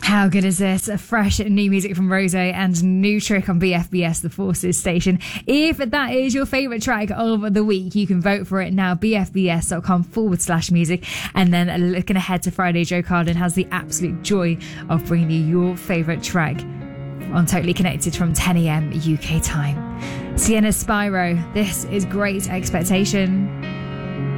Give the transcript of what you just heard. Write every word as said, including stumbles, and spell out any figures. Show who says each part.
Speaker 1: How good is this? A fresh new music from Rose and New Trick on B F B S, the Forces station. If that is your favourite track of the week, you can vote for it now, bfbs.com forward slash music. And then looking ahead to Friday, Joe Carden has the absolute joy of bringing you your favourite track on Totally Connected from ten a.m. U K time. Sienna Spyro, this is Great Expectation.